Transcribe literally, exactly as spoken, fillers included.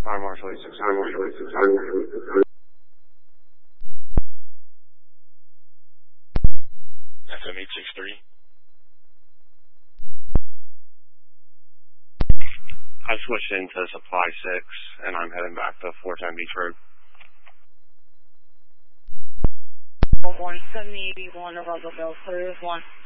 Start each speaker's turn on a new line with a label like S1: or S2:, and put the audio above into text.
S1: Fire Marshal eight six zero.
S2: F M eight six three.
S1: I switched into Supply six, and I'm heading back to four ten Beach Road.
S3: one seventy eighty-one, Russellville, clear is one.